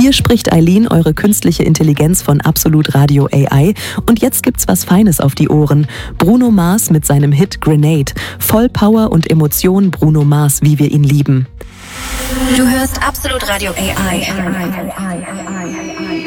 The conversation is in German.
Hier spricht Eileen, eure künstliche Intelligenz von Absolut Radio AI. Und jetzt gibt's was Feines auf die Ohren. Bruno Mars mit seinem Hit Grenade. Voll Power und Emotion Bruno Mars, wie wir ihn lieben. Du hörst Absolut Radio AI.